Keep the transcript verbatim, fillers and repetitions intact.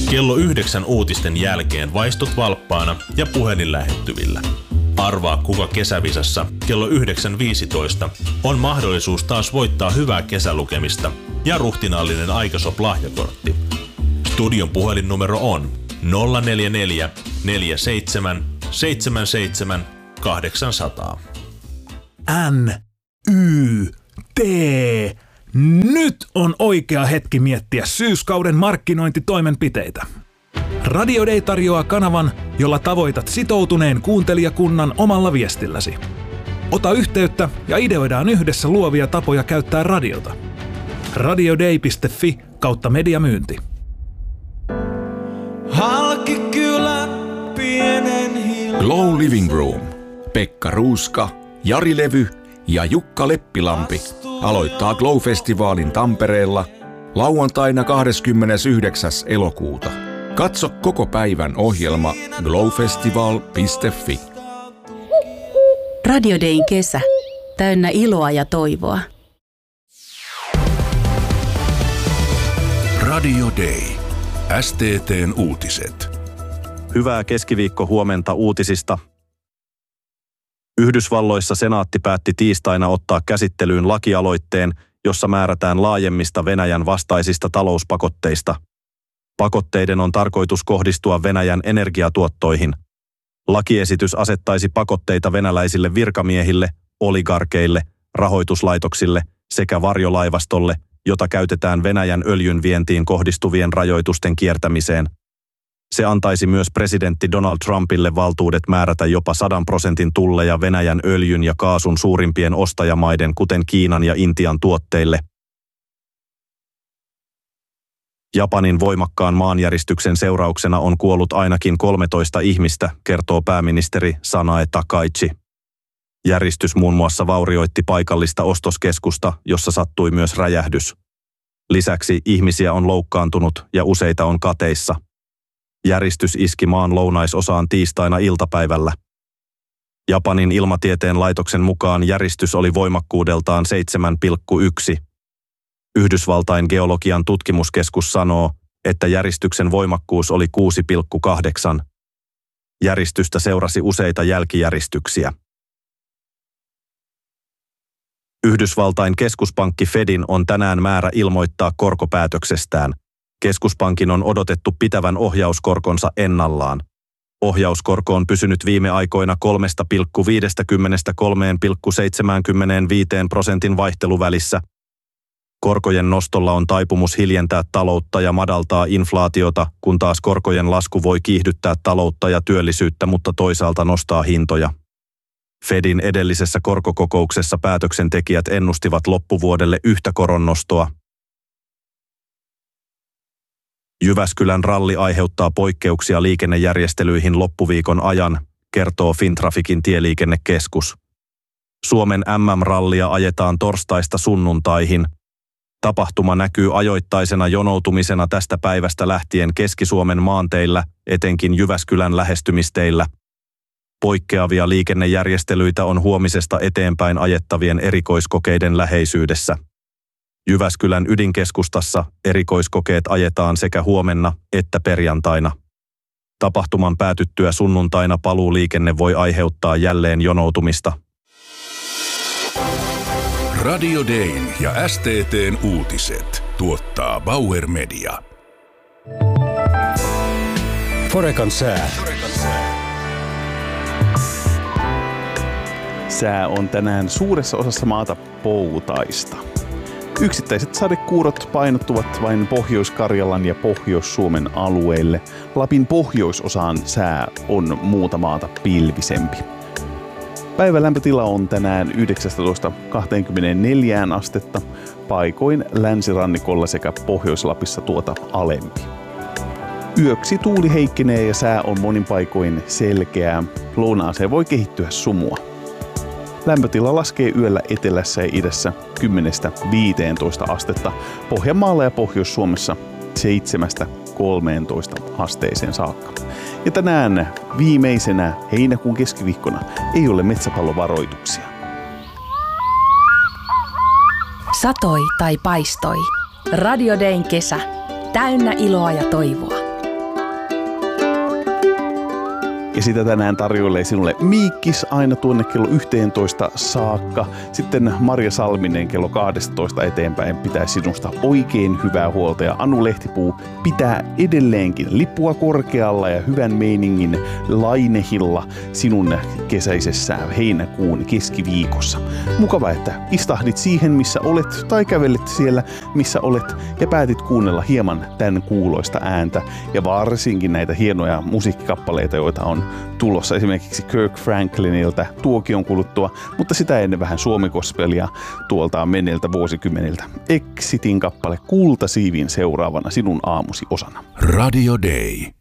Kello yhdeksän uutisten jälkeen vaistut valppaana ja puhelin lähettyvillä. Arvaa, kuka kesävisassa kello yhdeksän viisitoista on mahdollisuus taas voittaa hyvää kesälukemista ja ruhtinaallinen Aikasop-lahjakortti. Studion puhelinnumero on nolla neljä neljä neljä seitsemän seitsemän seitsemän kahdeksan nolla nolla. N, Y, T. Nyt on oikea hetki miettiä syyskauden markkinointitoimenpiteitä. Radio Day tarjoaa kanavan, jolla tavoitat sitoutuneen kuuntelijakunnan omalla viestilläsi. Ota yhteyttä ja ideoidaan yhdessä luovia tapoja käyttää radiota. radioday piste fi kautta mediamyynti. Halkikylä, pienen hiljan. Glow Living Room. Pekka Ruuska, Jari Levy ja Jukka Leppilampi aloittaa Glow-festivaalin Tampereella lauantaina kahdeskymmenesyhdeksäs elokuuta. Katso koko päivän ohjelma glowfestival piste fi. Radio Dayn kesä. Täynnä iloa ja toivoa. Radio Day. S T T:n uutiset. Hyvää keskiviikko-huomenta uutisista. Yhdysvalloissa senaatti päätti tiistaina ottaa käsittelyyn lakialoitteen, jossa määrätään laajemmista Venäjän vastaisista talouspakotteista. Pakotteiden on tarkoitus kohdistua Venäjän energiatuottoihin. Lakiesitys asettaisi pakotteita venäläisille virkamiehille, oligarkeille, rahoituslaitoksille sekä varjolaivastolle, jota käytetään Venäjän öljyn vientiin kohdistuvien rajoitusten kiertämiseen. Se antaisi myös presidentti Donald Trumpille valtuudet määrätä jopa sadan prosentin tulleja Venäjän öljyn ja kaasun suurimpien ostajamaiden, kuten Kiinan ja Intian tuotteille. Japanin voimakkaan maanjäristyksen seurauksena on kuollut ainakin kolmetoista ihmistä, kertoo pääministeri Sanae Takaichi. Järistys muun muassa vaurioitti paikallista ostoskeskusta, jossa sattui myös räjähdys. Lisäksi ihmisiä on loukkaantunut ja useita on kateissa. Järistys iski maan lounaisosaan tiistaina iltapäivällä. Japanin ilmatieteen laitoksen mukaan järistys oli voimakkuudeltaan seitsemän pilkku yksi. Yhdysvaltain geologian tutkimuskeskus sanoo, että järistyksen voimakkuus oli kuusi pilkku kahdeksan. Järistystä seurasi useita jälkijäristyksiä. Yhdysvaltain keskuspankki Fedin on tänään määrä ilmoittaa korkopäätöksestään. Keskuspankin on odotettu pitävän ohjauskorkonsa ennallaan. Ohjauskorko on pysynyt viime aikoina kolme pilkku viisikymmentä kolme pilkku seitsemänkymmentäviisi prosentin vaihteluvälissä. Korkojen nostolla on taipumus hiljentää taloutta ja madaltaa inflaatiota, kun taas korkojen lasku voi kiihdyttää taloutta ja työllisyyttä, mutta toisaalta nostaa hintoja. Fedin edellisessä korkokokouksessa päätöksentekijät ennustivat loppuvuodelle yhtä koronnostoa. Jyväskylän ralli aiheuttaa poikkeuksia liikennejärjestelyihin loppuviikon ajan, kertoo Fintrafikin tieliikennekeskus. Suomen M M-rallia ajetaan torstaista sunnuntaihin. Tapahtuma näkyy ajoittaisena jonoutumisena tästä päivästä lähtien Keski-Suomen maanteillä, etenkin Jyväskylän lähestymisteillä. Poikkeavia liikennejärjestelyitä on huomisesta eteenpäin ajettavien erikoiskokeiden läheisyydessä. Jyväskylän ydinkeskustassa erikoiskokeet ajetaan sekä huomenna että perjantaina. Tapahtuman päätyttyä sunnuntaina paluuliikenne voi aiheuttaa jälleen jonoutumista. Radio Dayn ja S T T:n uutiset tuottaa Bauer Media. Forekan sää. Sää on tänään suuressa osassa maata poutaista. Yksittäiset sadekuurot painottuvat vain Pohjois-Karjalan ja Pohjois-Suomen alueille. Lapin pohjoisosaan sää on muuta maata pilvisempi. Päivän lämpötila on tänään yhdeksäntoista kaksikymmentäneljä astetta, paikoin länsirannikolla sekä Pohjois-Lapissa tuota alempi. Yöksi tuuli heikkenee ja sää on monin paikoin selkeää. Lounaaseen voi kehittyä sumua. Lämpötila laskee yöllä etelässä ja idässä kymmenestä viiteentoista astetta, Pohjanmaalla ja Pohjois-Suomessa seitsemästä kolmeentoista asteeseen saakka. Ja tänään viimeisenä heinäkuun keskiviikkona ei ole metsäpallovaroituksia. Satoi tai paistoi. Radio Dayn kesä. Täynnä iloa ja toivoa. Ja sitä tänään tarjoilee sinulle Miikkis aina tuonne kello yhteentoista saakka. Sitten Marja Salminen kello kaksitoista eteenpäin pitää sinusta oikein hyvää huolta. Ja Anu Lehtipuu pitää edelleenkin lippua korkealla ja hyvän meiningin lainehilla sinun kesäisessä heinäkuun keskiviikossa. Mukava, että istahdit siihen, missä olet, tai kävelet siellä, missä olet, ja päätit kuunnella hieman tämän kuuloista ääntä, ja varsinkin näitä hienoja musiikkikappaleita, joita on tulossa esimerkiksi Kirk Franklinilta tuokion kuluttua, mutta sitä ennen vähän suomigospelia tuolta menneiltä vuosikymmeniltä. Exitin kappale Kultasiivin seuraavana sinun aamusi osana. Radio Day.